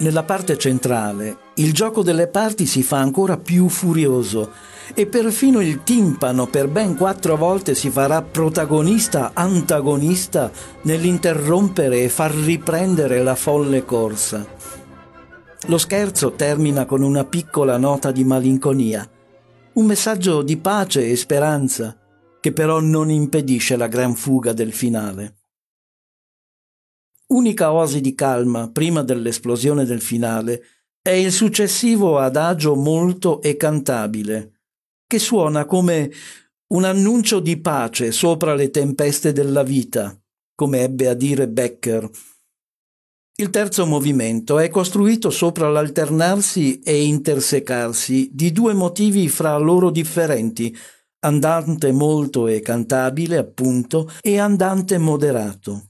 Nella parte centrale, il gioco delle parti si fa ancora più furioso e perfino il timpano per ben 4 volte si farà protagonista-antagonista nell'interrompere e far riprendere la folle corsa. Lo scherzo termina con una piccola nota di malinconia, un messaggio di pace e speranza, che però non impedisce la gran fuga del finale. Unica oasi di calma prima dell'esplosione del finale è il successivo adagio molto e cantabile, che suona come un annuncio di pace sopra le tempeste della vita, come ebbe a dire Becker. Il terzo movimento è costruito sopra l'alternarsi e intersecarsi di 2 motivi fra loro differenti, andante molto e cantabile, appunto, e andante moderato.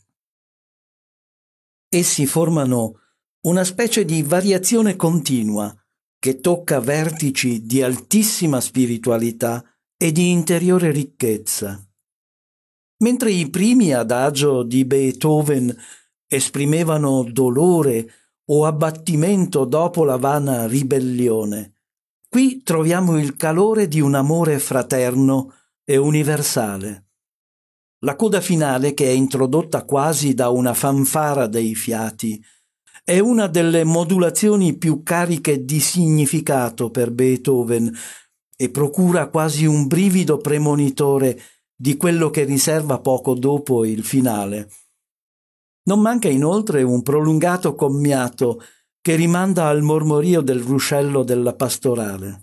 Essi formano una specie di variazione continua che tocca vertici di altissima spiritualità e di interiore ricchezza. Mentre i primi adagio di Beethoven esprimevano dolore o abbattimento dopo la vana ribellione, qui troviamo il calore di un amore fraterno e universale. La coda finale, che è introdotta quasi da una fanfara dei fiati, è una delle modulazioni più cariche di significato per Beethoven e procura quasi un brivido premonitore di quello che riserva poco dopo il finale. Non manca inoltre un prolungato commiato che rimanda al mormorio del ruscello della pastorale.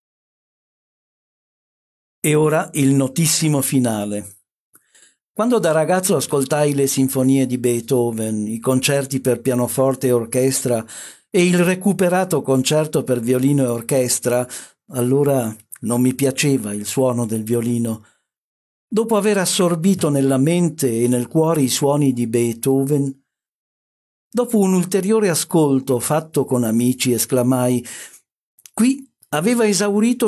E ora il notissimo finale. Quando da ragazzo ascoltai le sinfonie di Beethoven, i concerti per pianoforte e orchestra e il recuperato concerto per violino e orchestra, allora non mi piaceva il suono del violino. Dopo aver assorbito nella mente e nel cuore i suoni di Beethoven, dopo un ulteriore ascolto fatto con amici, esclamai: qui aveva esaurito